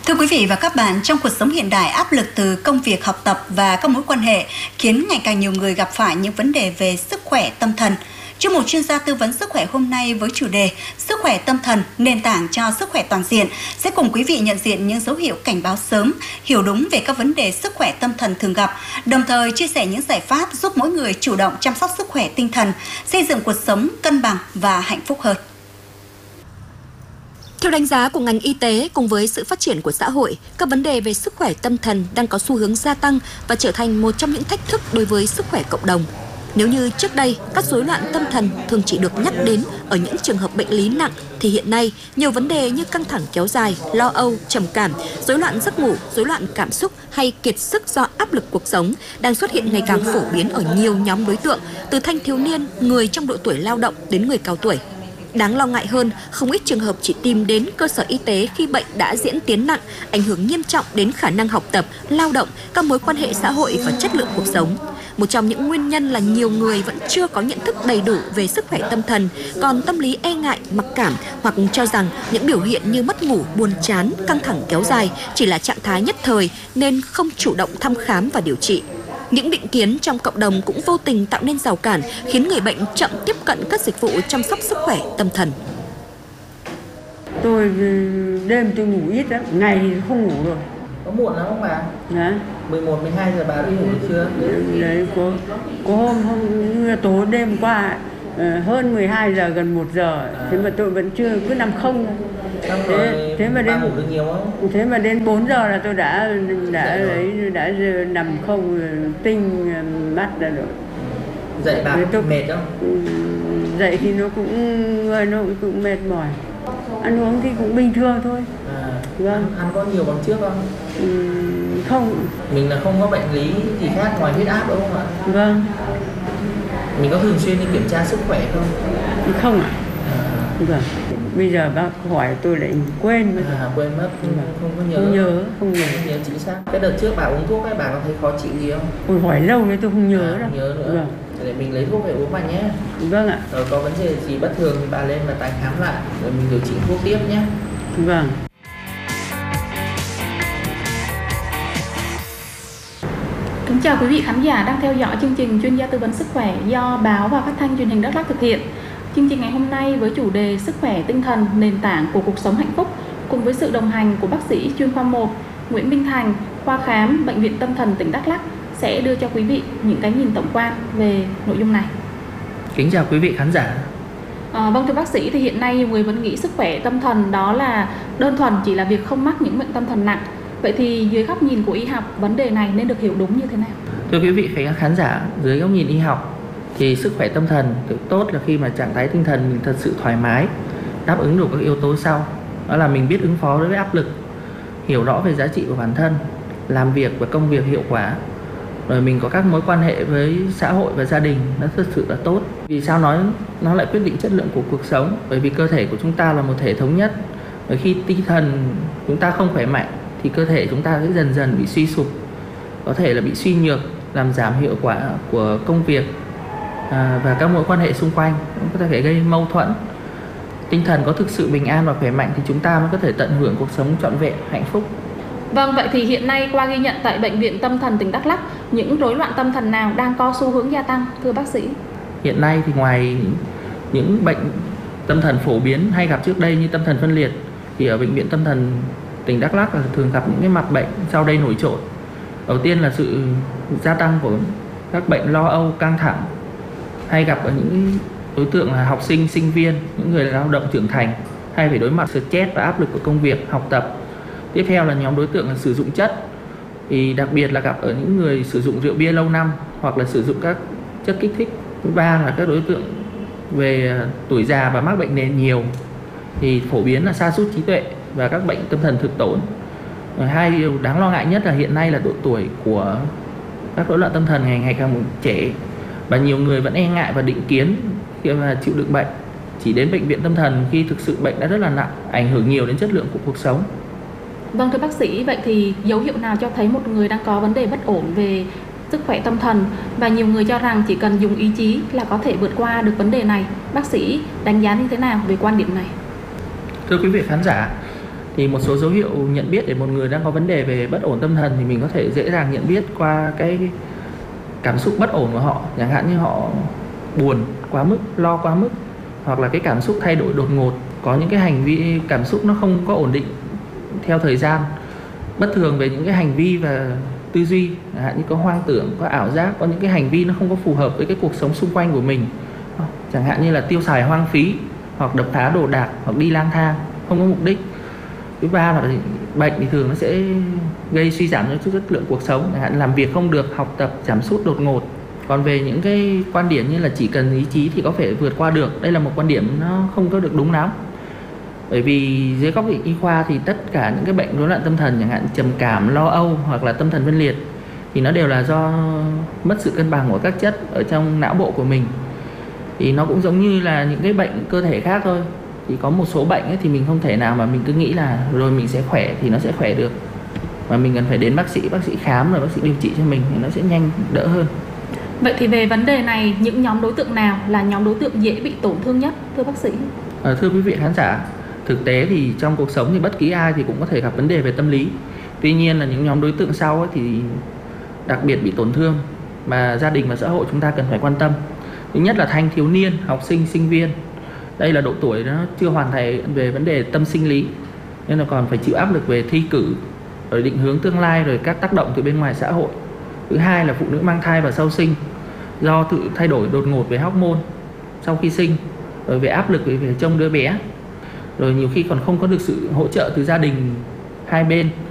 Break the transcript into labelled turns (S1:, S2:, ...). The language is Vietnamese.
S1: Thưa quý vị và các bạn, trong cuộc sống hiện đại, áp lực từ công việc, học tập và các mối quan hệ khiến ngày càng nhiều người gặp phải những vấn đề về sức khỏe tâm thần. Chuyên mục chuyên gia tư vấn sức khỏe hôm nay với chủ đề Sức khỏe tâm thần, nền tảng cho sức khỏe toàn diện sẽ cùng quý vị nhận diện những dấu hiệu cảnh báo sớm, hiểu đúng về các vấn đề sức khỏe tâm thần thường gặp, đồng thời chia sẻ những giải pháp giúp mỗi người chủ động chăm sóc sức khỏe tinh thần, xây dựng cuộc sống cân bằng và hạnh phúc hơn.
S2: Theo đánh giá của ngành y tế, cùng với sự phát triển của xã hội, các vấn đề về sức khỏe tâm thần đang có xu hướng gia tăng và trở thành một trong những thách thức đối với sức khỏe cộng đồng. Nếu như trước đây, các rối loạn tâm thần thường chỉ được nhắc đến ở những trường hợp bệnh lý nặng, thì hiện nay, nhiều vấn đề như căng thẳng kéo dài, lo âu, trầm cảm, rối loạn giấc ngủ, rối loạn cảm xúc hay kiệt sức do áp lực cuộc sống đang xuất hiện ngày càng phổ biến ở nhiều nhóm đối tượng, từ thanh thiếu niên, người trong độ tuổi lao động đến người cao tuổi. Đáng lo ngại hơn, không ít trường hợp chỉ tìm đến cơ sở y tế khi bệnh đã diễn tiến nặng, ảnh hưởng nghiêm trọng đến khả năng học tập, lao động, các mối quan hệ xã hội và chất lượng cuộc sống. Một trong những nguyên nhân là nhiều người vẫn chưa có nhận thức đầy đủ về sức khỏe tâm thần, còn tâm lý e ngại, mặc cảm hoặc cho rằng những biểu hiện như mất ngủ, buồn chán, căng thẳng kéo dài chỉ là trạng thái nhất thời nên không chủ động thăm khám và điều trị. Những định kiến trong cộng đồng cũng vô tình tạo nên rào cản, khiến người bệnh chậm tiếp cận các dịch vụ chăm sóc sức khỏe tâm thần.
S3: Tôi đêm tôi ngủ ít lắm, ngày thì không ngủ được.
S4: Có muộn lắm không bà?
S3: Đấy.
S4: 11, 12 giờ bà đã ngủ được chưa?
S3: Đấy, có hôm tối đêm qua hơn 12 giờ, gần 1 giờ, thế mà tôi vẫn chưa, cứ nằm không. Thế mà đến
S4: ngủ được nhiều không?
S3: Thế mà đến 4 giờ là tôi đã nằm không, tinh mắt ra rồi.
S4: Dậy bà mệt không?
S3: Dậy thì người nó cũng mệt mỏi. Ăn uống thì cũng bình thường thôi. Vâng.
S4: Ăn có nhiều bằng trước không?
S3: Không.
S4: Mình là không có bệnh lý gì khác ngoài huyết áp đúng không ạ?
S3: Vâng.
S4: Mình có thường xuyên đi kiểm tra sức khỏe không?
S3: Không ạ. Vâng. Bây giờ bác hỏi tôi lại quên mất.
S4: Quên mất, không nhớ chính xác. Cái đợt trước bà uống thuốc ấy, bà có thấy khó chịu gì không?
S3: Ôi, hỏi lâu đấy tôi không nhớ đâu.
S4: Không nhớ nữa.
S3: Vâng.
S4: Để mình lấy thuốc về uống bà nhé.
S3: Vâng ạ.
S4: Rồi có vấn đề gì bất thường thì bà lên và tái khám lại, rồi mình điều chỉnh thuốc tiếp nhé.
S3: Vâng.
S5: Kính chào quý vị khán giả đang theo dõi chương trình chuyên gia tư vấn sức khỏe do Báo và Phát thanh Truyền hình Đắk Lắk thực hiện. Chương trình ngày hôm nay với chủ đề Sức khỏe tinh thần, nền tảng của cuộc sống hạnh phúc, cùng với sự đồng hành của bác sĩ chuyên khoa 1 Nguyễn Minh Thành, khoa khám Bệnh viện Tâm thần tỉnh Đắk Lắk sẽ đưa cho quý vị những cái nhìn tổng quan về nội dung này.
S4: Kính chào quý vị khán giả.
S5: Vâng, thưa bác sĩ, thì hiện nay nhiều người vẫn nghĩ sức khỏe tâm thần đó là đơn thuần chỉ là việc không mắc những bệnh tâm thần nặng. Vậy thì dưới góc nhìn của y học, vấn đề này nên được hiểu đúng như thế nào?
S4: Thưa quý vị khán giả, dưới góc nhìn y học thì sức khỏe tâm thần tốt là khi mà trạng thái tinh thần mình thật sự thoải mái, đáp ứng đủ các yếu tố sau. Đó là mình biết ứng phó đối với áp lực, hiểu rõ về giá trị của bản thân, làm việc và công việc hiệu quả, rồi mình có các mối quan hệ với xã hội và gia đình nó thật sự là tốt. Vì sao nói nó lại quyết định chất lượng của cuộc sống? Bởi vì cơ thể của chúng ta là một thể thống nhất. Và khi tinh thần chúng ta không khỏe mạnh thì cơ thể chúng ta sẽ dần dần bị suy sụp, có thể là bị suy nhược, làm giảm hiệu quả của công việc và các mối quan hệ xung quanh, cũng có thể gây mâu thuẫn. Tinh thần có thực sự bình an và khỏe mạnh thì chúng ta mới có thể tận hưởng cuộc sống trọn vẹn, hạnh phúc.
S5: Vâng, vậy thì hiện nay qua ghi nhận tại Bệnh viện Tâm thần tỉnh Đắk Lắk, những rối loạn tâm thần nào đang có xu hướng gia tăng, thưa bác sĩ?
S4: Hiện nay thì ngoài những bệnh tâm thần phổ biến hay gặp trước đây như tâm thần phân liệt, thì ở Bệnh viện Tâm thần tỉnh Đắk Lắk là thường gặp những cái mặt bệnh sau đây nổi trội. Đầu tiên là sự gia tăng của các bệnh lo âu, căng thẳng, hay gặp ở những đối tượng là học sinh, sinh viên, những người lao động trưởng thành hay phải đối mặt stress và áp lực của công việc, học tập. Tiếp theo là nhóm đối tượng là sử dụng chất, thì đặc biệt là gặp ở những người sử dụng rượu bia lâu năm hoặc là sử dụng các chất kích thích. Thứ ba là các đối tượng về tuổi già và mắc bệnh nền nhiều, thì phổ biến là sa sút trí tuệ và các bệnh tâm thần thực tổn. Hai điều đáng lo ngại nhất là hiện nay là độ tuổi của các rối loạn tâm thần ngày càng trẻ, và nhiều người vẫn e ngại và định kiến khi mà chịu đựng bệnh, chỉ đến bệnh viện tâm thần khi thực sự bệnh đã rất là nặng, ảnh hưởng nhiều đến chất lượng của cuộc sống.
S5: Vâng, thưa bác sĩ, vậy thì dấu hiệu nào cho thấy một người đang có vấn đề bất ổn về sức khỏe tâm thần, và nhiều người cho rằng chỉ cần dùng ý chí là có thể vượt qua được vấn đề này? Bác sĩ đánh giá như thế nào về quan điểm này?
S4: Thưa quý vị khán giả, Thì một số dấu hiệu nhận biết để một người đang có vấn đề về bất ổn tâm thần thì mình có thể dễ dàng nhận biết qua cái cảm xúc bất ổn của họ, chẳng hạn như họ buồn quá mức, lo quá mức, hoặc là cái cảm xúc thay đổi đột ngột, có những cái hành vi cảm xúc nó không có ổn định theo thời gian, bất thường về những cái hành vi và tư duy, chẳng hạn như có hoang tưởng, có ảo giác, có những cái hành vi nó không có phù hợp với cái cuộc sống xung quanh của mình, chẳng hạn như là tiêu xài hoang phí, hoặc đập phá đồ đạc, hoặc đi lang thang không có mục đích. Thứ ba là bệnh thì thường nó sẽ gây suy giảm chất lượng cuộc sống, chẳng hạn làm việc không được, học tập giảm sút đột ngột. Còn về những cái quan điểm như là chỉ cần ý chí thì có thể vượt qua được, đây là một quan điểm nó không có được đúng lắm. Bởi vì dưới góc độ y khoa thì tất cả những cái bệnh rối loạn tâm thần, chẳng hạn trầm cảm, lo âu hoặc là tâm thần phân liệt, thì nó đều là do mất sự cân bằng của các chất ở trong não bộ của mình. Thì nó cũng giống như là những cái bệnh cơ thể khác thôi. Thì có một số bệnh ấy thì mình không thể nào mà mình cứ nghĩ là rồi mình sẽ khỏe thì nó sẽ khỏe được, mà mình cần phải đến bác sĩ khám rồi bác sĩ điều trị cho mình thì nó sẽ nhanh đỡ hơn.
S5: Vậy thì về vấn đề này, những nhóm đối tượng nào là nhóm đối tượng dễ bị tổn thương nhất, thưa bác sĩ?
S4: Thưa quý vị khán giả, thực tế thì trong cuộc sống thì bất kỳ ai thì cũng có thể gặp vấn đề về tâm lý. Tuy nhiên là những nhóm đối tượng sau ấy thì đặc biệt bị tổn thương mà gia đình và xã hội chúng ta cần phải quan tâm. Thứ nhất là thanh thiếu niên, học sinh, sinh viên. Đây là độ tuổi nó chưa hoàn thành về vấn đề tâm sinh lý, nên là còn phải chịu áp lực về thi cử, rồi định hướng tương lai, rồi các tác động từ bên ngoài xã hội. Thứ hai là phụ nữ mang thai và sau sinh, do tự thay đổi đột ngột về hormone sau khi sinh, rồi về áp lực về trông đứa bé, rồi nhiều khi còn không có được sự hỗ trợ từ gia đình hai bên.